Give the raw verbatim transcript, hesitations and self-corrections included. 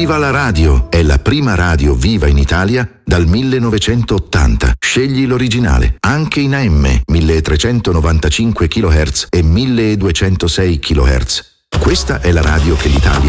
Viva la radio! È la prima radio viva in Italia dal millenovecentottanta. Scegli l'originale, anche in A M, milletrecentonovantacinque chilohertz e milleduecentosei chilohertz. Questa è la radio che l'Italia